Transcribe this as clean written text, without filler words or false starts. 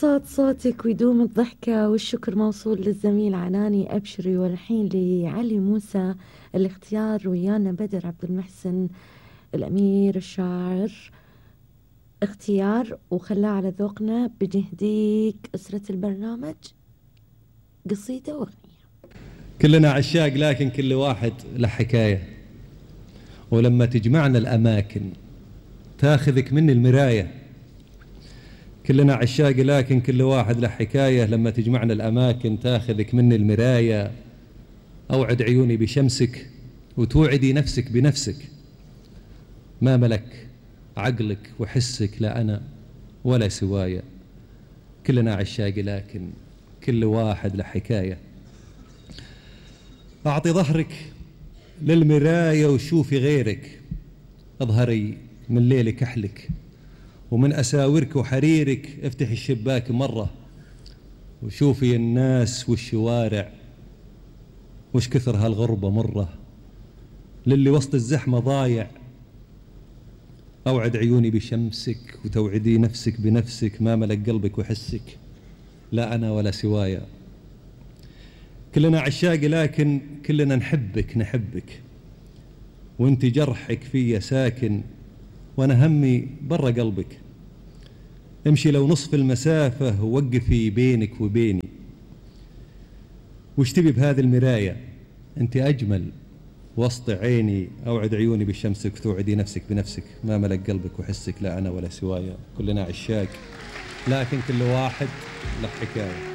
الصوت صوتك ويدوم الضحكة، والشكر موصول للزميل عناني أبشري. والحين لعلي موسى الاختيار ويانا بدر عبد المحسن الأمير الشاعر اختيار وخلاه على ذوقنا بنهديك أسرة البرنامج قصيدة وأغنية. كلنا عشاق لكن كل واحد له حكاية، ولما تجمعنا الأماكن تاخذك من المراية. كلنا عشاق لكن كل واحد له حكاية، لما تجمعنا الأماكن تاخذك من المراية. أوعد عيوني بشمسك وتوعدي نفسك بنفسك، ما ملك عقلك وحسك لا أنا ولا سوايا. كلنا عشاق لكن كل واحد له حكاية. أعطي ظهرك للمراية وشوفي غيرك، اظهري من ليلك أحلك ومن أساورك وحريرك. افتحي الشباك مرة وشوفي الناس والشوارع، وش كثر هالغربة مرة للي وسط الزحمة ضايع. أوعد عيوني بشمسك وتوعدي نفسك بنفسك، ما ملك قلبك وحسك لا أنا ولا سوايا. كلنا عشاق لكن كلنا نحبك، وانت جرحك فيا ساكن وانا همي برا قلبك. امشي لو نصف المسافة ووقفي بينك وبيني. وش تبي بهذه المراية انت أجمل وسط عيني. أوعد عيوني بشمسك وتوعدي نفسك بنفسك، ما ملك قلبك وحسك لا أنا ولا سوايا. كلنا عشاق لكن كل واحد له حكاية.